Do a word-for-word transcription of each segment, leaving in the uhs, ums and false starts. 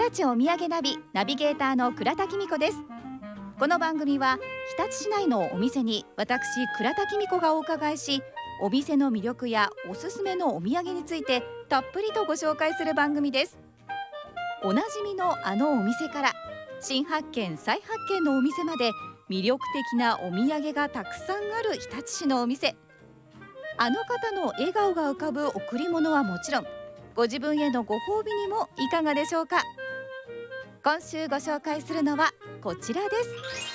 立お土産ナビナビゲーターの倉田紀美子です。この番組は日立市内のお店に私倉田紀美子がお伺いし、お店の魅力やおすすめのお土産についてたっぷりとご紹介する番組です。おなじみのあのお店から新発見再発見のお店まで、魅力的なお土産がたくさんある日立市のお店。あの方の笑顔が浮かぶ贈り物はもちろん、ご自分へのご褒美にもいかがでしょうか。今週ご紹介するのはこちらです。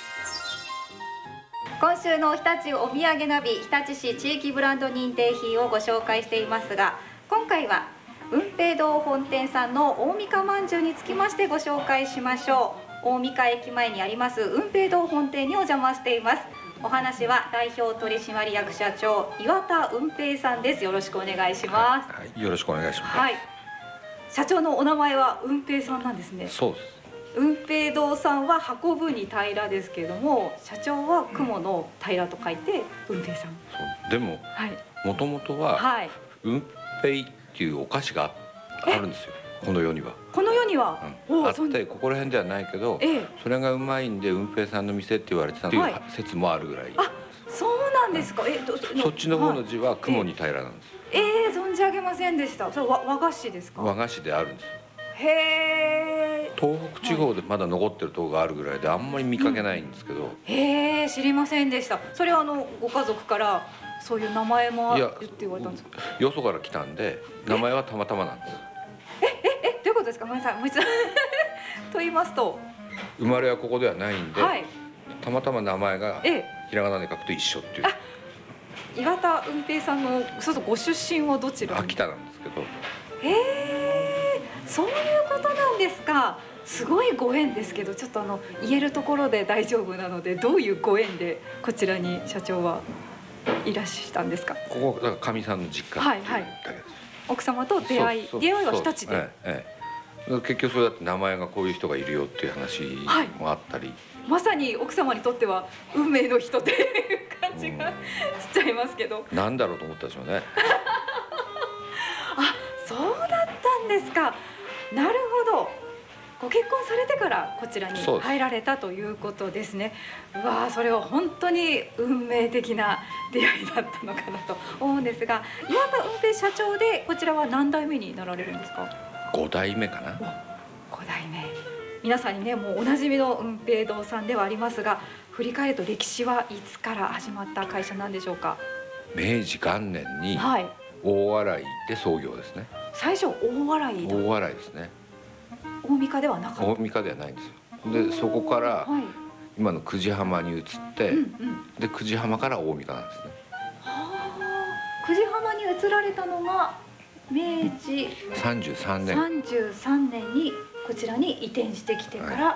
今週の日立お土産ナビ、日立市地域ブランド認定品をご紹介していますが、今回は雲平堂本店さんの大三日まんじゅうにつきましてご紹介しましょう。大三日駅前にあります雲平堂本店にお邪魔しています。お話は代表取締役社長岩田雲平さんです。よろしくお願いします。 はいはい、よろしくお願いします。 はい、社長のお名前は雲平さんなんですね。 そうです。 雲平堂さんは運ぶに平ですけれども、社長は雲の平と書いて雲平さん。 そうでも、 はい、 もともとは、はい、雲平っていうお菓子があるんですよ、この世には。 この世には、 うん、あって、ここら辺ではないけど、ええ、それがうまいんで雲平さんの店って言われてたっていう説もあるぐらい、 はい、あ、そうなんですか。えどそっちの方の字は雲に平なんです。 えー、えー、存じ上げませんでした。それ和菓子ですか。 和菓子であるんですよ。 へえ。 東北地方でまだ残ってるところがあるぐらいで、あんまり見かけないんですけど、うん、 へえ、知りませんでした。それはあのご家族からそういう名前もあるって言われたんですか。 よそから来たんで、名前はたまたまなんです。 えええ、どういうことですか。ごめんなさい、もう一度と言いますと、 生まれはここではないんで、はい、たまたま名前がひらがなで書くと一緒っていう。 岩田雲平さんのそうそうご出身はどちら？ 秋田なんですけど。 へえ、そういうことなんですか。すごいご縁ですけど、ちょっとあの言えるところで大丈夫なので、どういうご縁でこちらに社長はいらしたんですか。 ここだからかみさんの実家はいはい、奥様と出会い、出会いは日立で、ええええ、結局それだって名前がこういう人がいるよっていう話もあったり、はい、 まさに奥様にとっては運命の人っていう感じがしちゃいますけど、 なんだろうと思ったでしょうねあ、そうだったんですか。なるほど。ご結婚されてからこちらに入られたということですね。うわー、それは本当に運命的な出会いだったのかなと思うんですが、岩田雲平社長でこちらは何代目になられるんですか。 ご代目かな。 ご代目。皆さんにね、もうおなじみの雲平堂さんではありますが、振り返ると歴史はいつから始まった会社なんでしょうか。 明治元年に大洗で創業ですね。 最初大洗だ。 大洗ですね。 大三日ではなかった。 大三日ではないんですよ。でそこから今の久慈浜に移って、うんうん、で久慈浜から大三日なんですね。 はあ、久慈浜に移られたのが明治さんじゅうさんねんさんじゅうさんねんにこちらに移転してきてから、はい、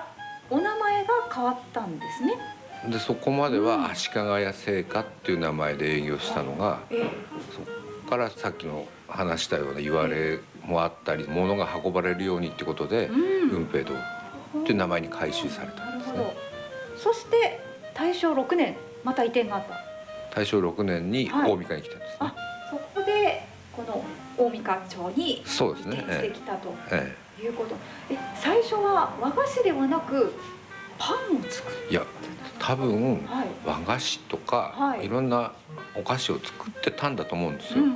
お名前が変わったんですね。 でそこまでは足利屋製菓っていう名前で営業したのが、うん、そこからさっきの話したような言われもあったり、物が運ばれるようにってことで、うん、雲平堂っていう名前に改修されたんですね。 そして大正ろくねんまた移転があった。 大正ろくねんに大三日に来たんですね。 はい、あ、そこでこの大三日町に移転してきたということ。ええ、最初は和菓子ではなくパンを作る。 いや、多分、はい、和菓子とか、はい、いろんなお菓子を作ってたんだと思うんですよ。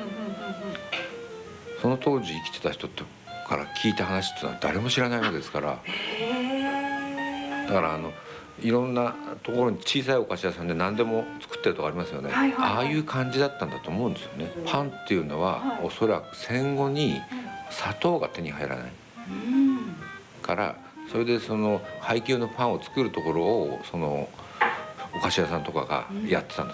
その当時生きてた人から聞いた話っていうのは誰も知らないわけですから。へー。だからあのいろんなところに小さいお菓子屋さんで何でも作ってるとこありますよね。はいはいはい、ああいう感じだったんだと思うんですよね。パンっていうのは、はい、おそらく戦後に砂糖が手に入らない、うん、からそれでその配給のパンを作るところをそのお菓子屋さんとかがやってたんだ